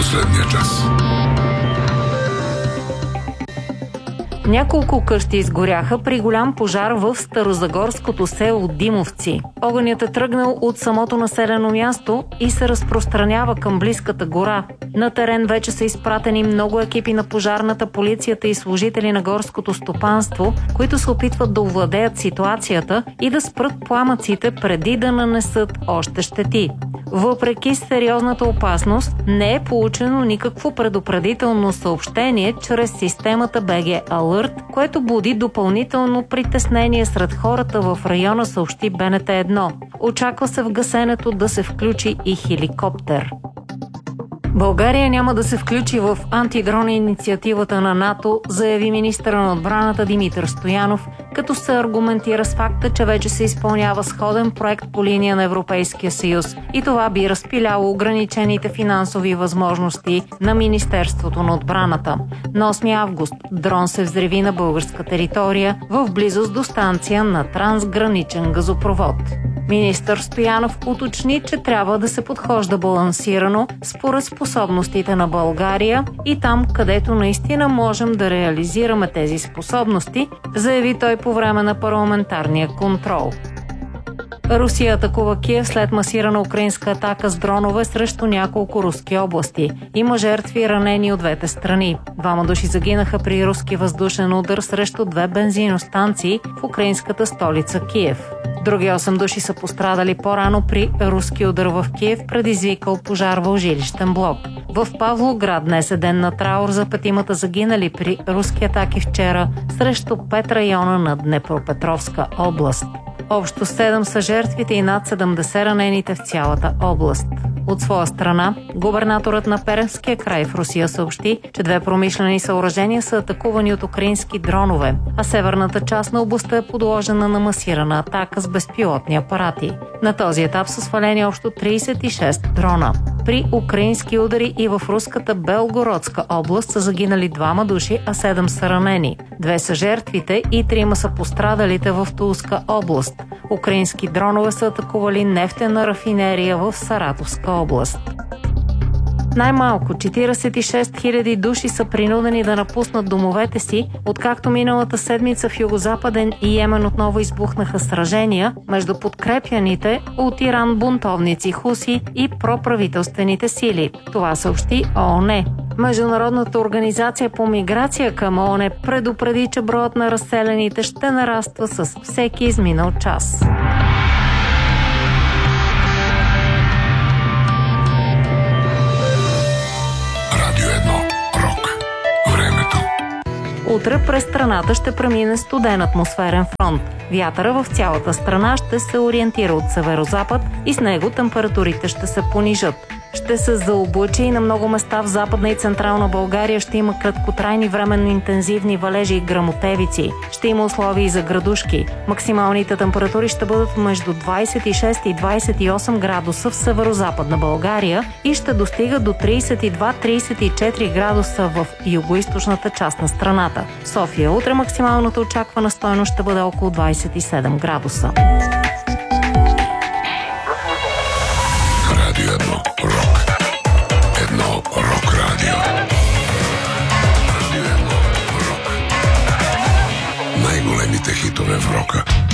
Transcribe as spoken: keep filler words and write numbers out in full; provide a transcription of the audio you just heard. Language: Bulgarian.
последния час. Няколко къщи изгоряха при голям пожар в старозагорското село Димовци. Огънят е тръгнал от самото населено място и се разпространява към близката гора. На терен вече са изпратени много екипи на пожарната, полицията и служители на горското стопанство, които се опитват да овладеят ситуацията и да спрат пламъците преди да нанесат още щети. Въпреки сериозната опасност, не е получено никакво предупредително съобщение чрез системата би джи Alert, което буди допълнително притеснение сред хората в района, съобщи Б Н Т едно. Очаква се в гасенето да се включи и хеликоптер. България няма да се включи в антидрон инициативата на НАТО, заяви министъра на отбраната Димитър Стоянов, като се аргументира с факта, че вече се изпълнява сходен проект по линия на Европейския съюз и това би разпиляло ограничените финансови възможности на Министерството на отбраната. На осми август дрон се взриви на българска територия в близост до станция на трансграничен газопровод. Министър Стоянов уточни, че трябва да се подхожда балансирано според способностите на България и там, където наистина можем да реализираме тези способности, заяви той по време на парламентарния контрол. Русия атакува Киев след масирана украинска атака с дронове срещу няколко руски области. Има жертви и ранени от двете страни. Двама души загинаха при руски въздушен удар срещу две бензиностанции в украинската столица Киев. Други осем души са пострадали по-рано при руски удар в Киев, предизвикал пожар в жилищен блок. В Павлоград днес е ден на траур за петимата загинали при руски атаки вчера срещу пет района на Днепропетровска област. Общо седем са жертвите и над седемдесет ранените в цялата област. От своя страна, губернаторът на Пермския край в Русия съобщи, че две промишлени съоръжения са атакувани от украински дронове, а северната част на областта е подложена на масирана атака с безпилотни апарати. На този етап са свалени общо тридесет и шест дрона. При украински удари и в руската Белгородска област са загинали двама души, а седем са ранени. Две са жертвите и трима са пострадалите в Тулска област. Украински дронове са атакували нефтена рафинерия в Саратовска област. Най-малко четиридесет и шест хиляди души са принудени да напуснат домовете си, откакто миналата седмица в Югозападен и Йемен отново избухнаха сражения между подкрепяните от Иран бунтовници Хуси и проправителствените сили. Това съобщи О О Н. Международната организация по миграция към О О Н предупреди, че броят на разселените ще нараства с всеки изминал час. Утре през страната ще премине студен атмосферен фронт. Вятъра в цялата страна ще се ориентира от северозапад и с него температурите ще се понижат. Ще се заоблачи и на много места в Западна и Централна България ще има краткотрайни временно интензивни валежи и гръмотевици. Ще има условия и за градушки. Максималните температури ще бъдат между двадесет и шест и двадесет и осем градуса в северозападна България и ще достига до тридесет и два до тридесет и четири градуса в югоизточната част на страната. В София утре максималната очаквана стойност ще бъде около двадесет и седем градуса. Радио едно рок. Едно рок радио. Радио едно рок. Най-големите хитове в рока.